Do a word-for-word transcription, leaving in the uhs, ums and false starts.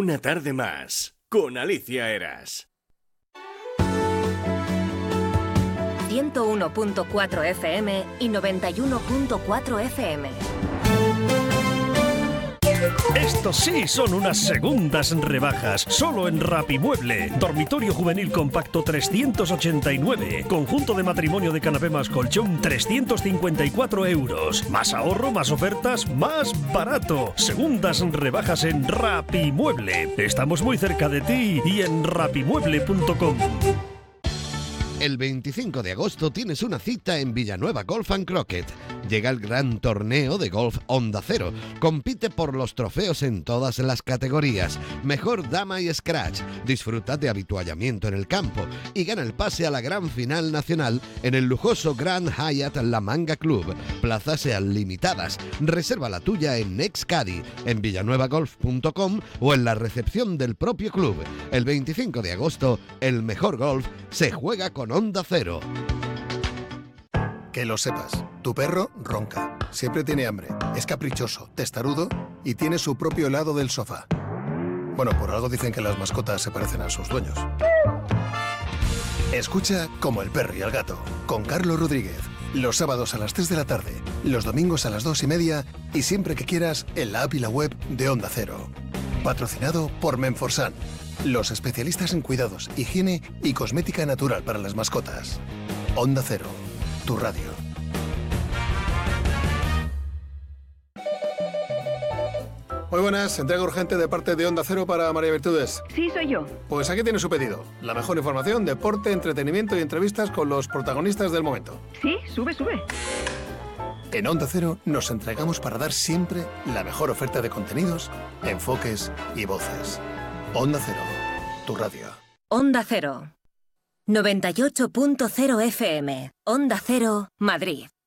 Una tarde más, con Alicia Eras. ciento uno punto cuatro F M y noventa y uno punto cuatro F M. Estos sí son unas segundas rebajas, solo en Rapimueble. Dormitorio juvenil compacto trescientos ochenta y nueve. Conjunto de matrimonio de canapé más colchón trescientos cincuenta y cuatro euros. Más ahorro, más ofertas, más barato. Segundas rebajas en Rapimueble. Estamos muy cerca de ti y en rapimueble punto com. El veinticinco de agosto tienes una cita en Villanueva Golf and Croquet. Llega el gran torneo de golf Onda Cero. Compite por los trofeos en todas las categorías. Mejor dama y scratch. Disfruta de habituallamiento en el campo y gana el pase a la gran final nacional en el lujoso Grand Hyatt La Manga Club. Plazas sean limitadas. Reserva la tuya en Nextcadi, en villanueva golf punto com o en la recepción del propio club. El veinticinco de agosto, el mejor golf se juega con Onda Cero. Que lo sepas, tu perro ronca, siempre tiene hambre, es caprichoso, testarudo y tiene su propio helado del sofá. Bueno, por algo dicen que las mascotas se parecen a sus dueños. Escucha Como el perro y el gato, con Carlos Rodríguez, los sábados a las tres de la tarde, los domingos a las dos y media y siempre que quieras en la app y la web de Onda Cero. Patrocinado por Menforsan, los especialistas en cuidados, higiene y cosmética natural para las mascotas. Onda Cero, tu radio. Muy buenas, entrega urgente de parte de Onda Cero para María Virtudes. Sí, soy yo. Pues aquí tiene su pedido. La mejor información, deporte, entretenimiento y entrevistas con los protagonistas del momento. Sí, sube, sube. En Onda Cero nos entregamos para dar siempre la mejor oferta de contenidos, enfoques y voces. Onda Cero, tu radio. Onda Cero. noventa y ocho punto cero F M. Onda Cero, Madrid.